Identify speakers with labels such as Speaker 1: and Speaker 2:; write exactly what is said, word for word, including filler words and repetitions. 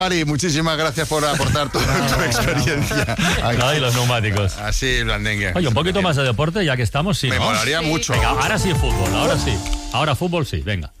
Speaker 1: Ari, muchísimas gracias por aportar tu, tu experiencia.
Speaker 2: Ay, los neumáticos.
Speaker 1: Así, blandengue.
Speaker 2: Oye, un poquito más de deporte, ya que estamos, sí,
Speaker 1: Me
Speaker 2: ¿no?
Speaker 1: molaría
Speaker 3: Sí.
Speaker 1: mucho.
Speaker 2: Venga, ahora sí fútbol, ahora sí. Ahora fútbol sí, venga.